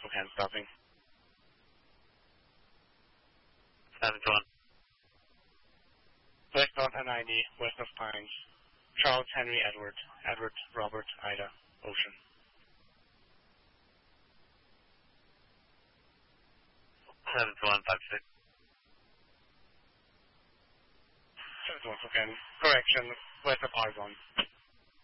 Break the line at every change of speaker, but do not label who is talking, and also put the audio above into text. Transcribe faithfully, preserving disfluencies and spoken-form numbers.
Spokane stopping.
seven two one.
West North N I D, west of Pines. Charles Henry Edward, Edward Robert Ida, Ocean.
seven two one five six.
seven two one Spokane. Correction, west of Argonne.